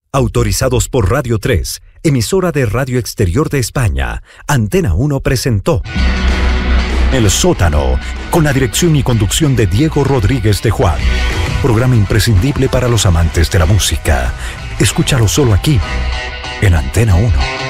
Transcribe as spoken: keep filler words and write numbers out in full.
Autorizados por Radio tres, emisora de Radio Exterior de España, Antena uno presentó El Sótano, con la dirección y conducción de Diego Rodríguez de Juan. Programa imprescindible para los amantes de la música. Escúchalo solo aquí, en Antena uno.